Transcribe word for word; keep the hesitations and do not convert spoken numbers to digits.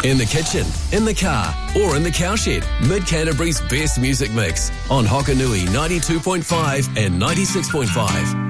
In the kitchen, in the car, or in the cowshed, Mid-Canterbury's best music mix on Hokanui ninety-two point five and ninety-six point five.